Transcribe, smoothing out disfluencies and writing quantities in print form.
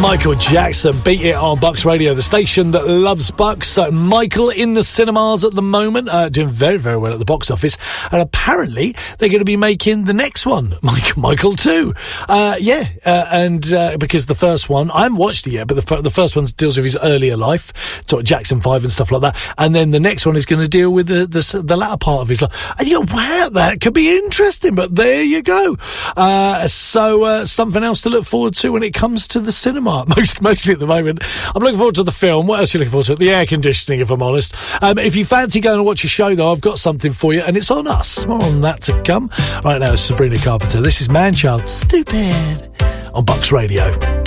Michael Jackson, Beat It on Bucks Radio, the station that loves Bucks. So Michael in the cinemas at the moment, doing very, very well at the box office. And apparently they're going to be making the next one, Michael 2. Because the first one, I haven't watched it yet, but the first one deals with his earlier life, sort of Jackson 5 and stuff like that. And then the next one is going to deal with the latter part of his life. And you go, wow, that could be interesting, but there you go. So something else to look forward to when it comes to the cinema. Mostly at the moment. I'm looking forward to the film. What else are you looking forward to? The air conditioning, if I'm honest. If you fancy going to watch a show, though, I've got something for you, and it's on us. More on that to come. Right now, it's Sabrina Carpenter. This is Manchild, Stupid, on Bucks Radio.